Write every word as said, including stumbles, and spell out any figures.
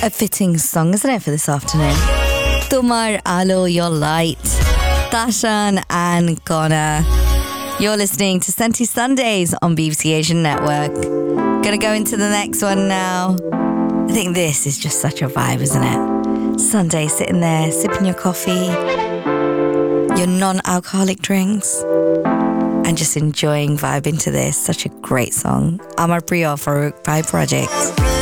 A fitting song, isn't it, for this afternoon? Tumar Alo, Your Light. Dashan and Connor. You're listening to Senti Sundays on B B C Asian Network. Gonna go into the next one now. I think this is just such a vibe, isn't it? Sunday, sitting there, sipping your coffee, your non-alcoholic drinks, and just enjoying vibing to this. Such a great song. Amar Priya Farooq by Project.